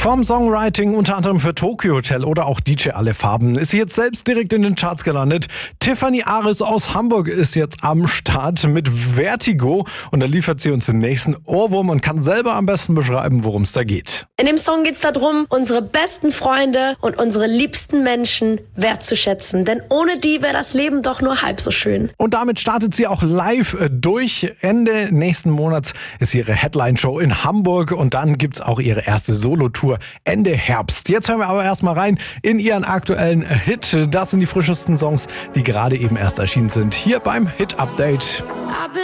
Vom Songwriting unter anderem für Tokyo Hotel oder auch DJ Alle Farben ist sie jetzt selbst direkt in den Charts gelandet. Tiffany Aris aus Hamburg ist jetzt am Start mit Vertigo und da liefert sie uns den nächsten Ohrwurm und kann selber am besten beschreiben, worum es da geht. In dem Song geht es darum, unsere besten Freunde und unsere liebsten Menschen wertzuschätzen. Denn ohne die wäre das Leben doch nur halb so schön. Und damit startet sie auch live durch. Ende nächsten Monats ist ihre Headline-Show in Hamburg und dann gibt's auch ihre erste Solo-Tour Ende Herbst. Jetzt hören wir aber erstmal rein in ihren aktuellen Hit. Das sind die frischesten Songs, die gerade eben erst erschienen sind. Hier beim Hit-Update.